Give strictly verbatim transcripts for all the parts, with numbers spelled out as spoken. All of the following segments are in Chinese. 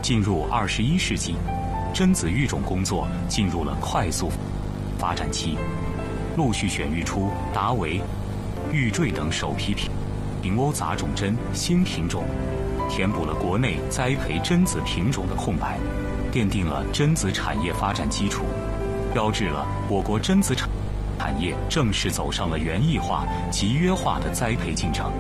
进入二十一世纪，榛子育种工作进入了快速发展期，陆续选育出达维、玉坠等首批平平瓯杂种榛新品种，填补了国内栽培榛子品种的空白，奠定了榛子产业发展基础，标志了我国榛子产产业正式走上了园艺化、集约化的栽培进程。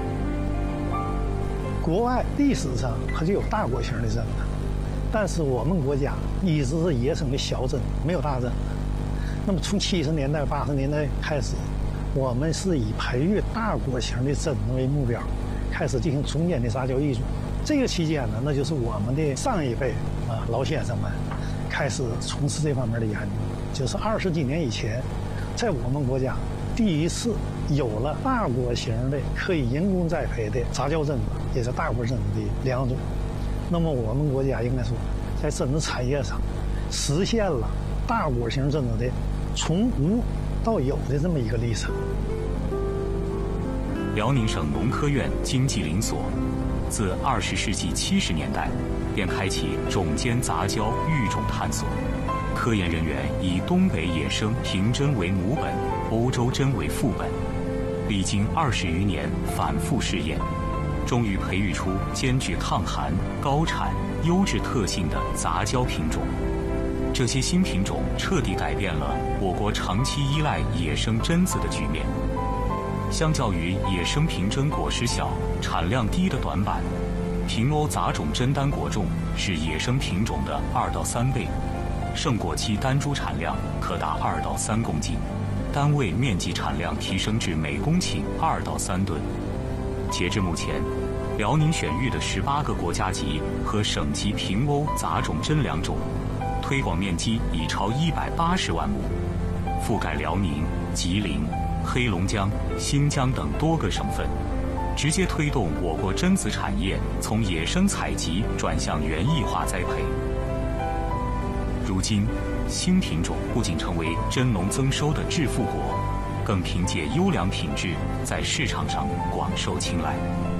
国外历史上它就有大果型的榛子，但是我们国家一直是野生的小榛，没有大榛。那么从七十年代、八十年代开始，我们是以培育大果型的榛子为目标，开始进行中间的杂交育种。这个期间呢，那就是我们的上一辈啊老先生们开始从事这方面的研究，就是二十几年以前。在我们国家，第一次有了大果型的可以人工栽培的杂交榛子，也是大果榛子的两种。那么我们国家应该说，在榛子产业上，实现了大果型榛子的从无到有的这么一个历程。 辽宁省农科院经济林所，自二十世纪七十年代便开启种间杂交育种探索。科研人员以东北野生平榛为母本，欧洲榛为副本，历经二十余年反复试验，终于培育出兼具抗寒、高产、优质特性的杂交品种。这些新品种彻底改变了我国长期依赖野生榛子的局面。相较于野生平榛果实小、产量低的短板，平瓯杂种榛单果重是野生品种的二到三倍。盛果期单株产量可达二到三公斤，单位面积产量提升至每公顷二到三吨。截至目前，辽宁选育的十八个国家级和省级平瓯杂种榛两种，推广面积已超一百八十万亩，覆盖辽宁、吉林、黑龙江、新疆等多个省份，直接推动我国榛子产业从野生采集转向园艺化栽培。如今，新品种不仅成为榛农增收的致富果，更凭借优良品质在市场上广受青睐。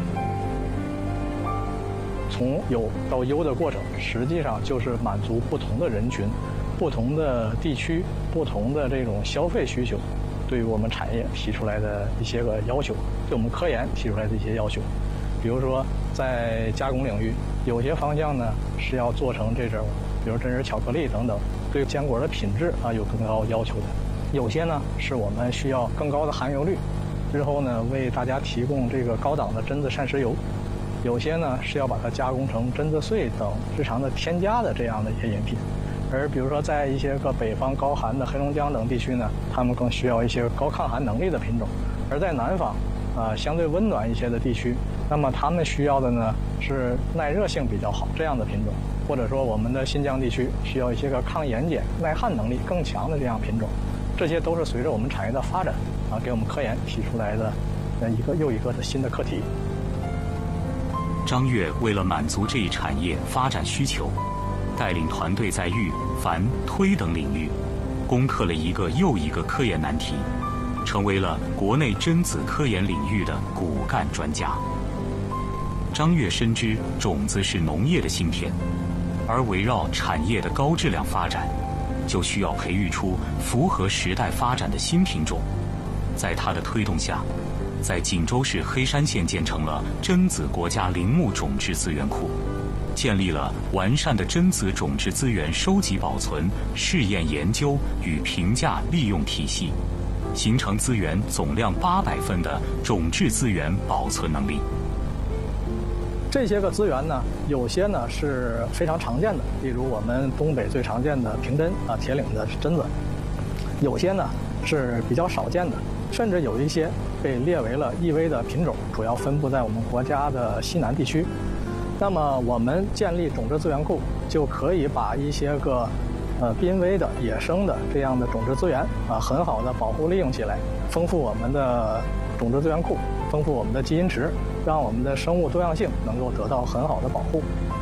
从有到优的过程，实际上就是满足不同的人群、不同的地区、不同的这种消费需求，对于我们产业提出来的一些个要求，对我们科研提出来的一些要求。比如说，在加工领域，有些方向呢是要做成这种，比如榛仁巧克力等等，对坚果的品质啊有更高要求的。有些呢是我们需要更高的含油率，之后呢为大家提供这个高档的榛子膳食油。有些呢是要把它加工成榛子碎等日常的添加的这样的一些饮品。而比如说在一些个北方高寒的黑龙江等地区呢，他们更需要一些高抗寒能力的品种。而在南方啊、呃、相对温暖一些的地区，那么他们需要的呢是耐热性比较好这样的品种，或者说我们的新疆地区需要一些个抗盐碱、耐旱能力更强的这样品种。这些都是随着我们产业的发展啊，给我们科研提出来的呃一个又一个的新的课题。 张越为了满足这一产业发展需求，带领团队在育、繁、推等领域攻克了一个又一个科研难题，成为了国内榛子科研领域的骨干专家。张越深知种子是农业的芯片，而围绕产业的高质量发展，就需要培育出符合时代发展的新品种。在他的推动下，在锦州市黑山县建成了榛子国家林木种质资源库，建立了完善的榛子种质资源收集保存、试验研究与评价利用体系，形成资源总量八百份的种质资源保存能力。 这些个资源呢，有些呢是非常常见的，例如我们东北最常见的平榛啊、铁岭的榛子；有些呢是比较少见的，甚至有一些被列为了易危的品种，主要分布在我们国家的西南地区。那么我们建立种质资源库，就可以把一些个呃濒危的野生的这样的种质资源啊，很好的保护利用起来，丰富我们的种质资源库，丰富我们的基因池，让我们的生物多样性能够得到很好的保护。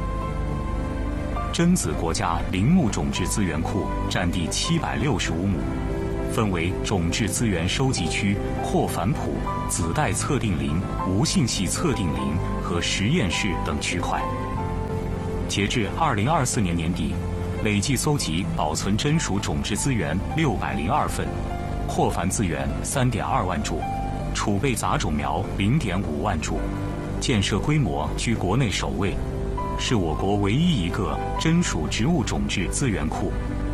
榛子国家林木种质资源库占地七百六十五亩，分为种质资源收集区、扩繁圃、子代测定林、无性系测定林和实验室等区块。 截至二零二四年年底，累计搜集保存真属种质资源六百零二份，获繁资源三点二万株，储备杂种苗零点五万株，建设规模居国内首位，是我国唯一一个真属植物种质资源库。